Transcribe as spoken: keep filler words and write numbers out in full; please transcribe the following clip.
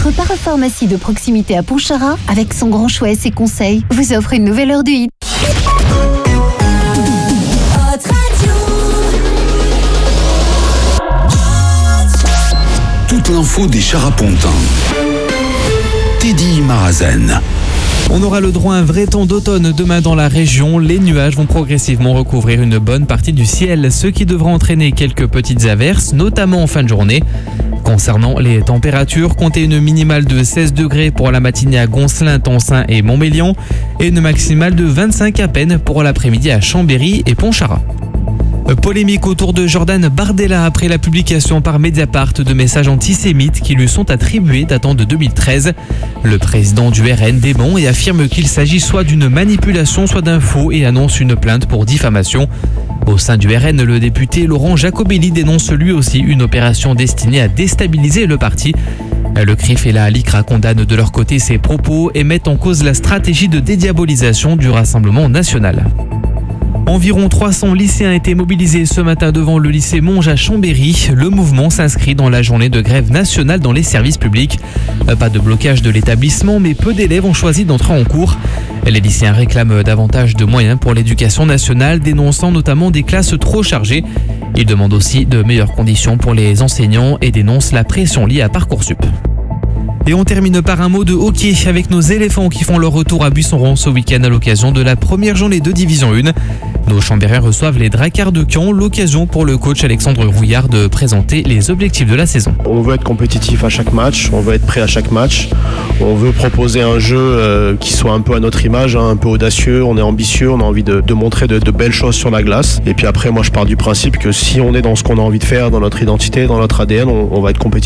Votre parapharmacie de proximité à Pontcharrat, avec son grand choix et ses conseils, vous offre une nouvelle heure du hit. Toute l'info des Charapontins. Teddy Marazen. On aura le droit à un vrai temps d'automne demain dans la région. Les nuages vont progressivement recouvrir une bonne partie du ciel, ce qui devra entraîner quelques petites averses, notamment en fin de journée. Concernant les températures, comptez une minimale de seize degrés pour la matinée à Gonslin, Tencin et Montmélian et une maximale de vingt-cinq à peine pour l'après-midi à Chambéry et Pontcharrat. Polémique autour de Jordan Bardella après la publication par Mediapart de messages antisémites qui lui sont attribués datant de deux mille treize. Le président du R N dément et affirme qu'il s'agit soit d'une manipulation, soit d'un faux et annonce une plainte pour diffamation. Au sein du R N, le député Laurent Jacobelli dénonce lui aussi une opération destinée à déstabiliser le parti. Le C R I F et la LICRA condamnent de leur côté ces propos et mettent en cause la stratégie de dédiabolisation du Rassemblement national. Environ trois cents lycéens étaient mobilisés ce matin devant le lycée Monge à Chambéry. Le mouvement s'inscrit dans la journée de grève nationale dans les services publics. Pas de blocage de l'établissement, mais peu d'élèves ont choisi d'entrer en cours. Les lycéens réclament davantage de moyens pour l'éducation nationale, dénonçant notamment des classes trop chargées. Ils demandent aussi de meilleures conditions pour les enseignants et dénoncent la pression liée à Parcoursup. Et on termine par un mot de hockey avec nos éléphants qui font leur retour à Buisson-Rond ce week-end à l'occasion de la première journée de Division un. Nos Chambériens reçoivent les Dracards de Caen, l'occasion pour le coach Alexandre Rouillard de présenter les objectifs de la saison. On veut être compétitif à chaque match, on veut être prêt à chaque match, on veut proposer un jeu euh, qui soit un peu à notre image, hein, un peu audacieux, on est ambitieux, on a envie de, de montrer de, de belles choses sur la glace. Et puis après, moi je pars du principe que si on est dans ce qu'on a envie de faire, dans notre identité, dans notre A D N, on, on va être compétitif.